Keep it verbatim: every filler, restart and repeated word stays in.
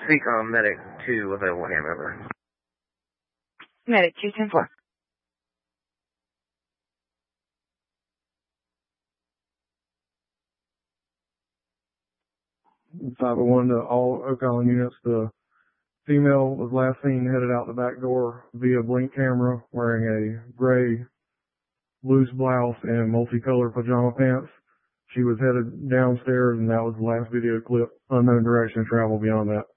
Speak on Medic two available handover. Medic two ten four. five oh one to all Oak Island units. The female was last seen headed out the back door via blink camera wearing a gray loose blouse and multicolored pajama pants. She was headed downstairs, and that was the last video clip. Unknown direction of travel beyond that.